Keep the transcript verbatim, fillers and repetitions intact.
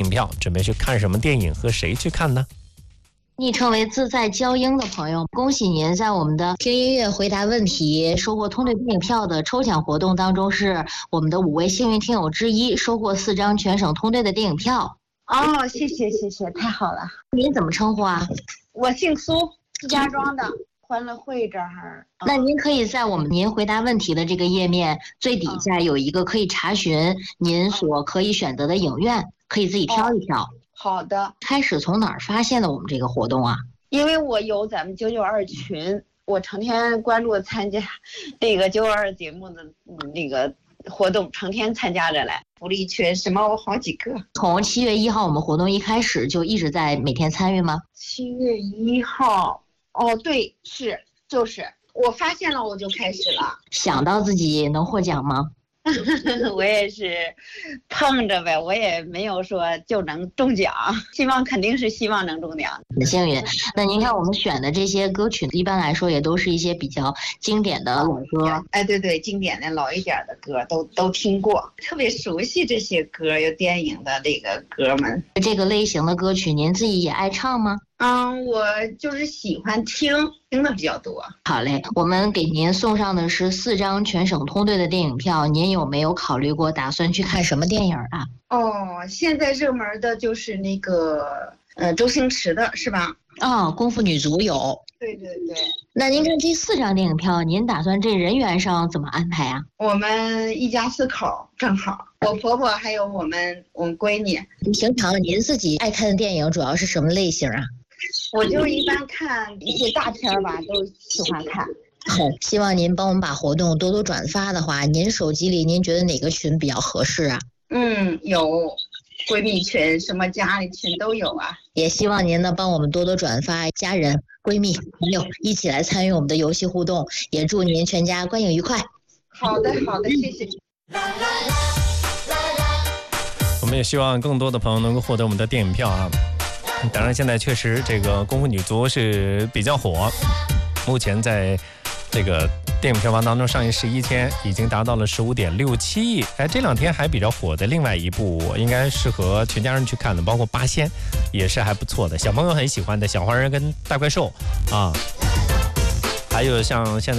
票，准备去看什么电影，和谁去看呢？ 昵称为自在娇婴的朋友，恭喜您在我们的听音乐回答问题收获通兑电影票的抽奖活动当中，是我们的五位幸运听友之一，收获四张全省通兑的电影票。 哦，谢谢谢谢，太好了。 您怎么称呼啊？ 我姓苏，石家庄的欢乐会这儿。 那您可以在我们您回答问题的这个页面最底下有一个可以查询您所可以选择的影院，可以自己挑一挑。 哦，好的。 开始从哪儿发现的我们这个活动啊？ 因为我有咱们九九二群，我成天关注参加这个九九二节目的那个活动，成天参加着来。福利群什么我好几个。 从七月一号我们活动一开始就一直在每天参与吗？ 七月一号，哦对，是就是我发现了我就开始了。 想到自己能获奖吗？ 我也是碰着呗，我也没有说就能中奖，希望肯定是希望能中奖。 很幸运。那您看我们选的这些歌曲，一般来说也都是一些比较经典的老歌。 哎，对对，经典的老一点的歌都都听过，特别熟悉这些歌，有电影的这个歌们。 这个类型的歌曲，您自己也爱唱吗？ 嗯，我就是喜欢听，听的比较多。 好嘞，我们给您送上的是四张全省通兑的电影票，您有没有考虑过打算去看什么电影啊？ 哦，现在热门的就是那个呃周星驰的是吧？ 哦，功夫女足有。 对对对。 那您看这四张电影票，您打算这人员上怎么安排啊？ 我们一家四口正好，我婆婆还有我们我们闺女。 平常您自己爱看的电影主要是什么类型啊？ 我就一般看一些大片吧，都喜欢看。 好，希望您帮我们把活动多多转发的话，您手机里您觉得哪个群比较合适啊？ 嗯，有闺蜜群、什么家里群都有啊。 也希望您呢帮我们多多转发，家人、闺蜜、朋友一起来参与我们的游戏互动，也祝您全家观影愉快。 好的，好的，谢谢。 我们也希望更多的朋友能够获得我们的电影票啊。当然现在确实这个功夫女足是比较火，目前在这个电影票房当中上映十一天，已经达到了十五点六七亿。哎，这两天还比较火的另外一部应该适合全家人去看的，包括八仙也是还不错的，小朋友很喜欢的小黄人跟大怪兽啊，还有像现在